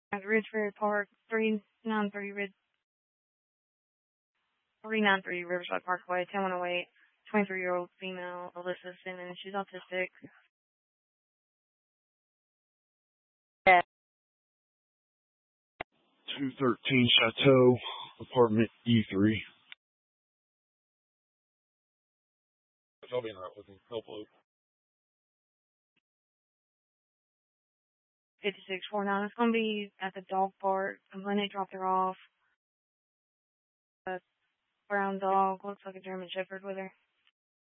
At Ridgefield Park, 393 Riverside Parkway, 10108, 23-year-old female, Alyssa Simmons. She's autistic. Yeah. 213 Chateau, apartment E3. I'll be in right with him. Hello. 5649. It's going to be at the dog park. I'm going to drop her off. A brown dog, looks like a German Shepherd with her.